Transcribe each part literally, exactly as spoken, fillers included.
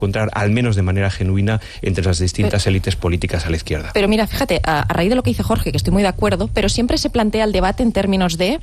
encontrar, al menos de manera genuina, entre las distintas pero, élites políticas a la izquierda. Pero mira, fíjate, a, a raíz de lo que dice Jorge, que estoy muy de acuerdo, pero siempre se plantea el debate en términos de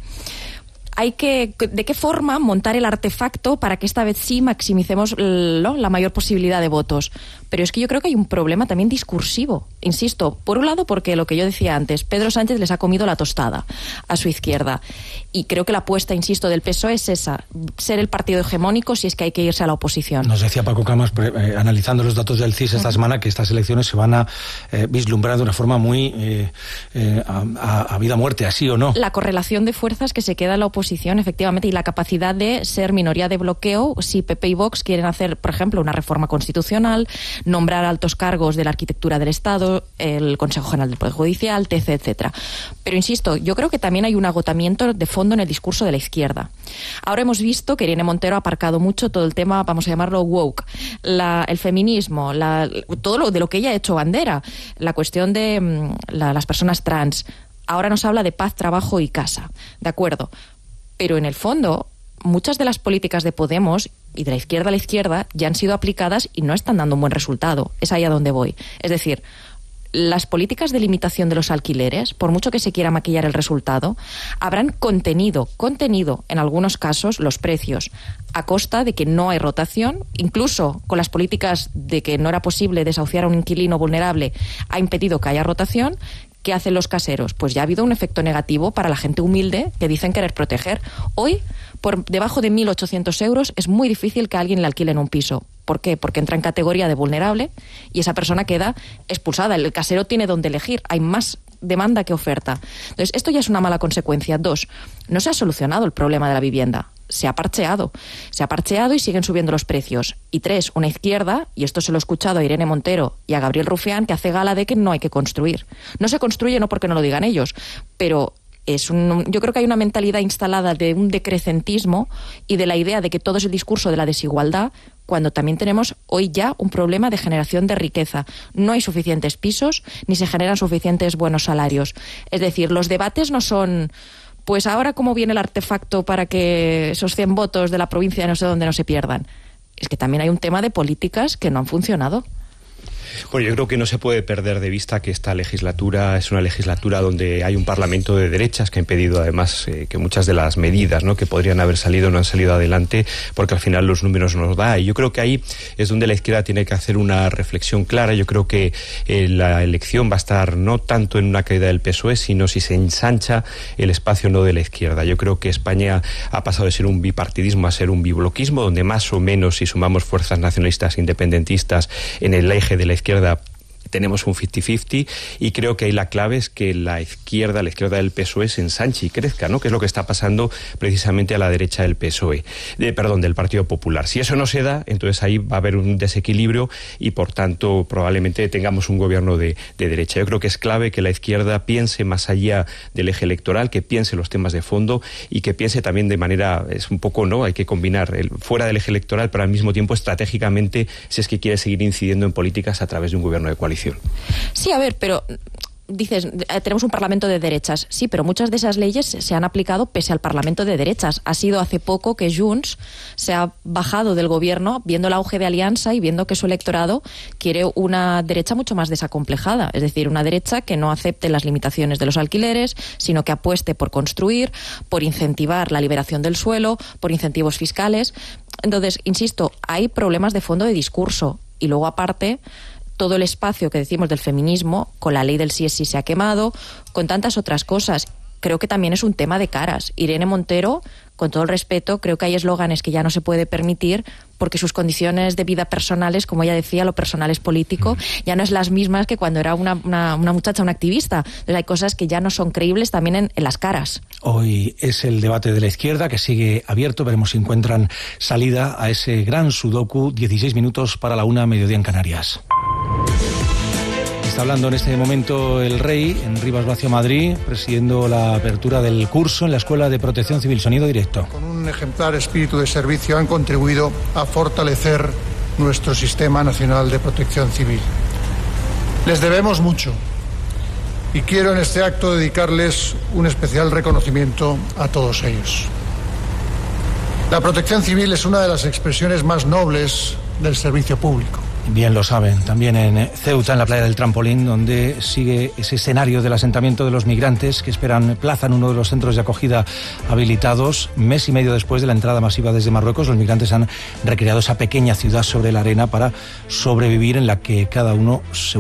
hay que, de qué forma montar el artefacto para que esta vez sí maximicemos ¿no? la mayor posibilidad de votos. Pero es que yo creo que hay un problema también discursivo. Insisto, por un lado porque lo que yo decía antes, Pedro Sánchez les ha comido la tostada a su izquierda. Y creo que la apuesta, insisto, del P S O E es esa, ser el partido hegemónico si es que hay que irse a la oposición. Nos decía Paco Camas, eh, analizando los datos del C I S esta uh-huh. semana, que estas elecciones se van a eh, vislumbrar de una forma muy eh, eh, a, a vida o muerte, así o no. La correlación de fuerzas que se queda en la oposición, efectivamente, y la capacidad de ser minoría de bloqueo si P P y Vox quieren hacer, por ejemplo, una reforma constitucional, nombrar altos cargos de la arquitectura del Estado, el Consejo General del Poder Judicial, etcétera, etcétera. Pero insisto, yo creo que también hay un agotamiento de fondo en el discurso de la izquierda. Ahora hemos visto que Irene Montero ha aparcado mucho todo el tema, vamos a llamarlo woke, la, el feminismo, la, todo lo de lo que ella ha hecho bandera, la cuestión de la, las personas trans. Ahora nos habla de paz, trabajo y casa, ¿de acuerdo? Pero en el fondo, muchas de las políticas de Podemos y de la izquierda a la izquierda ya han sido aplicadas y no están dando un buen resultado. Es ahí a donde voy. Es decir, las políticas de limitación de los alquileres, por mucho que se quiera maquillar el resultado, habrán contenido, contenido en algunos casos los precios a costa de que no hay rotación, incluso con las políticas de que no era posible desahuciar a un inquilino vulnerable, ha impedido que haya rotación. ¿Qué hacen los caseros? Pues ya ha habido un efecto negativo para la gente humilde que dicen querer proteger. Hoy, por debajo de mil ochocientos euros, es muy difícil que a alguien le alquilen un piso. ¿Por qué? Porque entra en categoría de vulnerable y esa persona queda expulsada. El casero tiene donde elegir. Hay más demanda que oferta. Entonces, esto ya es una mala consecuencia. Dos, no se ha solucionado el problema de la vivienda. Se ha parcheado. Se ha parcheado y siguen subiendo los precios. Y tres, una izquierda, y esto se lo he escuchado a Irene Montero y a Gabriel Rufián, que hace gala de que no hay que construir. No se construye no porque no lo digan ellos, pero es un, yo creo que hay una mentalidad instalada de un decrecentismo y de la idea de que todo es el discurso de la desigualdad, cuando también tenemos hoy ya un problema de generación de riqueza. No hay suficientes pisos ni se generan suficientes buenos salarios. Es decir, los debates no son pues ahora cómo viene el artefacto para que esos cien votos de la provincia de no sé dónde no se pierdan. Es que también hay un tema de políticas que no han funcionado. Bueno, yo creo que no se puede perder de vista que esta legislatura es una legislatura donde hay un parlamento de derechas que ha impedido además eh, que muchas de las medidas, ¿no?, que podrían haber salido no han salido adelante, porque al final los números nos da. Y yo creo que ahí es donde la izquierda tiene que hacer una reflexión clara. Yo creo que eh, la elección va a estar no tanto en una caída del P S O E, sino si se ensancha el espacio no de la izquierda. Yo creo que España ha pasado de ser un bipartidismo a ser un bibloquismo, donde más o menos, si sumamos fuerzas nacionalistas independentistas en el eje de la izquierda, tenemos un cincuenta cincuenta, y creo que ahí la clave es que la izquierda, la izquierda del P S O E se ensanche y crezca, ¿no?, que es lo que está pasando precisamente a la derecha del P S O E, de, perdón, del Partido Popular. Si eso no se da, entonces ahí va a haber un desequilibrio y por tanto probablemente tengamos un gobierno de, de derecha. Yo creo que es clave que la izquierda piense más allá del eje electoral, que piense los temas de fondo y que piense también de manera, es un poco, ¿no?, hay que combinar el, fuera del eje electoral, pero al mismo tiempo estratégicamente, si es que quiere seguir incidiendo en políticas a través de un gobierno de coalición. Sí, a ver, pero dices, tenemos un parlamento de derechas. Sí, pero muchas de esas leyes se han aplicado pese al parlamento de derechas. Ha sido hace poco que Junts se ha bajado del gobierno viendo el auge de Alianza y viendo que su electorado quiere una derecha mucho más desacomplejada. Es decir, una derecha que no acepte las limitaciones de los alquileres, sino que apueste por construir, por incentivar la liberación del suelo, por incentivos fiscales. Entonces, insisto, hay problemas de fondo de discurso. Y luego, aparte, todo el espacio que decimos del feminismo, con la ley del sí es sí se ha quemado, con tantas otras cosas. Creo que también es un tema de caras. Irene Montero, con todo el respeto, creo que hay eslóganes que ya no se puede permitir porque sus condiciones de vida personales, como ella decía, lo personal es político, ya no es las mismas que cuando era una, una, una muchacha, una activista. Entonces hay cosas que ya no son creíbles también en, en las caras. Hoy es el debate de la izquierda que sigue abierto. Veremos si encuentran salida a ese gran sudoku. dieciséis minutos para la una, mediodía en Canarias. Está hablando en este momento el Rey en Rivas Vacio, Madrid, presidiendo la apertura del curso en la Escuela de Protección Civil. Sonido directo. Con un ejemplar espíritu de servicio han contribuido a fortalecer nuestro Sistema Nacional de Protección Civil. Les debemos mucho y quiero en este acto dedicarles un especial reconocimiento a todos ellos. La protección civil es una de las expresiones más nobles del servicio público. Bien lo saben, también en Ceuta, en la playa del Trampolín, donde sigue ese escenario del asentamiento de los migrantes que esperan plaza en uno de los centros de acogida habilitados. Mes y medio después de la entrada masiva desde Marruecos, los migrantes han recreado esa pequeña ciudad sobre la arena para sobrevivir, en la que cada uno se